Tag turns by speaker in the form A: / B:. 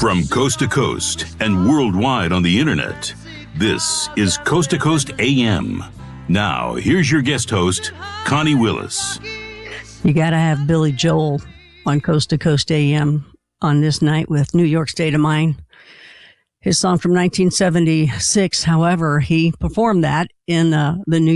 A: From coast to coast and worldwide on the internet, this is Coast to Coast AM. Now, here's your guest host, Connie Willis.
B: You got to have Billy Joel on Coast to Coast AM on this night with New York State of Mind. His song from 1976, however, he performed that in the New